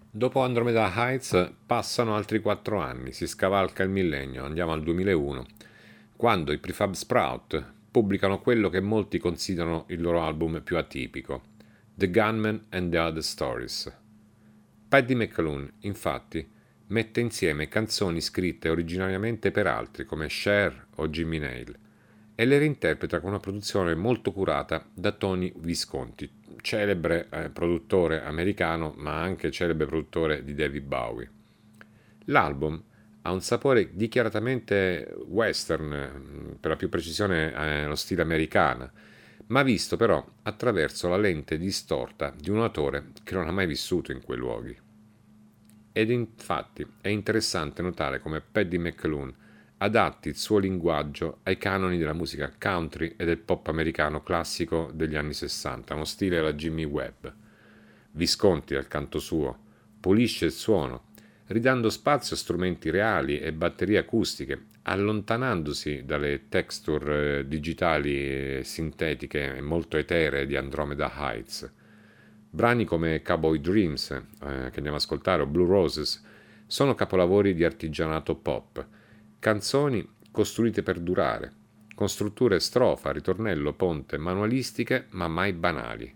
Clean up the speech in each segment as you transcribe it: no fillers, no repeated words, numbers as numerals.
Dopo Andromeda Heights passano altri 4 anni, si scavalca il millennio, andiamo al 2001, quando i Prefab Sprout pubblicano quello che molti considerano il loro album più atipico, The Gunman and the Other Stories. Paddy McAloon, infatti, mette insieme canzoni scritte originariamente per altri come Cher o Jimmy Nail e le reinterpreta con una produzione molto curata da Tony Visconti, celebre produttore americano ma anche celebre produttore di David Bowie. L'album ha un sapore dichiaratamente western, per la più precisione lo stile americana, ma visto però attraverso la lente distorta di un autore che non ha mai vissuto in quei luoghi. Ed infatti è interessante notare come Paddy McAloon adatti il suo linguaggio ai canoni della musica country e del pop americano classico degli anni 60, uno stile alla Jimmy Webb. Visconti, al canto suo, pulisce il suono, ridando spazio a strumenti reali e batterie acustiche, allontanandosi dalle texture digitali sintetiche e molto eteree di Andromeda Heights. Brani come Cowboy Dreams, che andiamo ad ascoltare, o Blue Roses, sono capolavori di artigianato pop, canzoni costruite per durare, con strutture strofa, ritornello, ponte, manualistiche ma mai banali.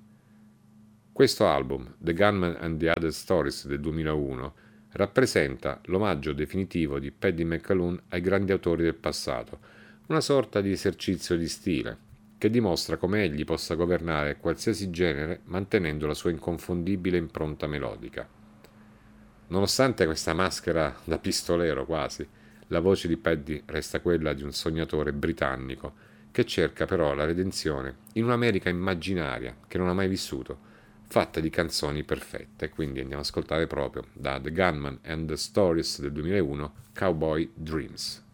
Questo album, The Gunman and the Other Stories del 2001, rappresenta l'omaggio definitivo di Paddy McAloon ai grandi autori del passato, una sorta di esercizio di stile, che dimostra come egli possa governare qualsiasi genere mantenendo la sua inconfondibile impronta melodica. Nonostante questa maschera da pistolero quasi, la voce di Paddy resta quella di un sognatore britannico che cerca però la redenzione in un'America immaginaria che non ha mai vissuto, fatta di canzoni perfette. Quindi andiamo ad ascoltare proprio da The Gunman and the Stories del 2001, Cowboy Dreams.